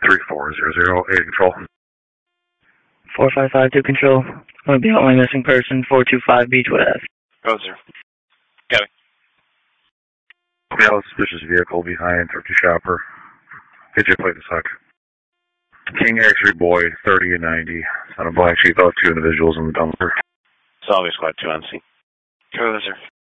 3400, 8 control. 4552 control. I'm going to be on my missing person, 425 Beechwood Ave. Go, sir. Copy. Yeah, suspicious vehicle behind 30 Shopper. Get your plate a sec. King X-ray boy, 30 and 90. On a black sheep, out 2 individuals in the dumper. Salvage squad 2 on scene. Go, sir.